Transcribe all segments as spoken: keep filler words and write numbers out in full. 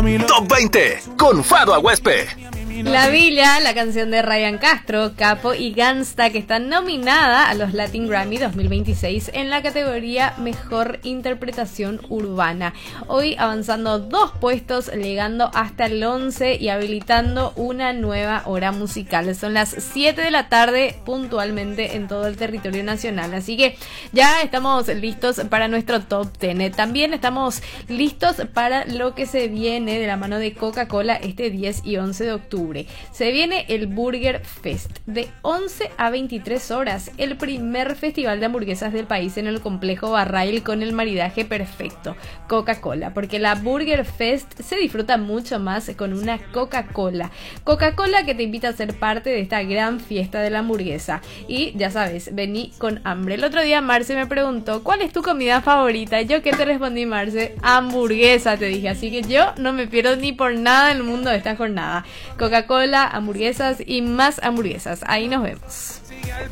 Top veinte con Fado Aguespe. La Villa, la canción de Ryan Castro, Capo y Gangsta, que está nominada a los Latin Grammy dos mil veintiséis en la categoría Mejor Interpretación Urbana. Hoy avanzando dos puestos, llegando hasta el once y habilitando una nueva hora musical. Son las siete de la tarde puntualmente en todo el territorio nacional. Así que ya estamos listos para nuestro Top diez. También estamos listos para lo que se viene de la mano de Coca-Cola este diez y once de octubre. Se viene el Burger Fest de once a veintitrés horas, el primer festival de hamburguesas del país en el complejo Barrail con el maridaje perfecto, Coca-Cola, porque la Burger Fest se disfruta mucho más con una Coca-Cola. Coca-Cola que te invita a ser parte de esta gran fiesta de la hamburguesa. Y ya sabes, vení con hambre. El otro día Marce me preguntó, ¿cuál es tu comida favorita? Yo, ¿qué te respondí, Marce? Hamburguesa, te dije. Así que yo no me pierdo ni por nada del mundo de esta jornada. Coca-Cola, hamburguesas y más hamburguesas. Ahí nos vemos.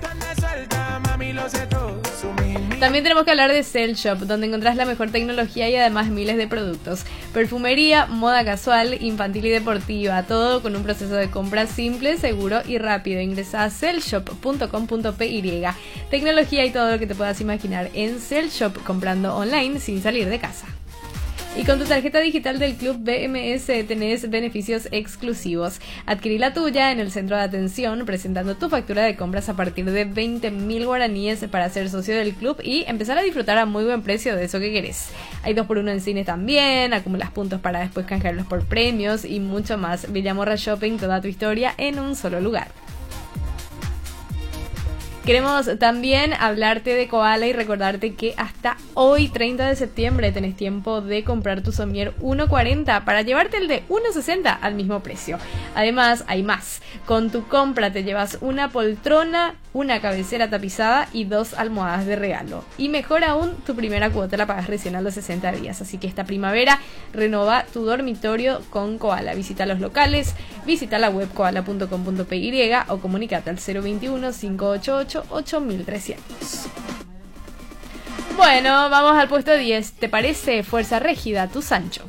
También tenemos que hablar de Cell Shop, donde encontrás la mejor tecnología y además miles de productos. Perfumería, moda casual, infantil y deportiva. Todo con un proceso de compra simple, seguro y rápido. Ingresa a cell shop punto com punto p y. Tecnología y todo lo que te puedas imaginar en Cell Shop, comprando online sin salir de casa. Y con tu tarjeta digital del Club B M S tenés beneficios exclusivos. Adquirí la tuya en el centro de atención presentando tu factura de compras a partir de veinte mil guaraníes para ser socio del club y empezar a disfrutar a muy buen precio de eso que querés. Hay dos por uno en cine también, acumulas puntos para después canjearlos por premios y mucho más. Villamorra Shopping, toda tu historia en un solo lugar. Queremos también hablarte de Koala y recordarte que hasta hoy, treinta de septiembre, tenés tiempo de comprar tu somier uno cuarenta para llevarte el de uno sesenta al mismo precio. Además, hay más. Con tu compra te llevas una poltrona, una cabecera tapizada y dos almohadas de regalo. Y mejor aún, tu primera cuota la pagas recién a los sesenta días. Así que esta primavera renova tu dormitorio con Koala. Visita los locales, visita la web koala punto com punto p y o comunicate al cero veintiuno, cinco ocho ocho, ocho mil trescientos. Bueno, vamos al puesto diez. ¿Te parece? Fuerza Régida, tu Sancho.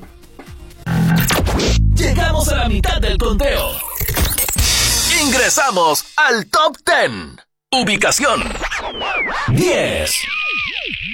Llegamos a la mitad del conteo. Ingresamos al Top diez. Ubicación diez.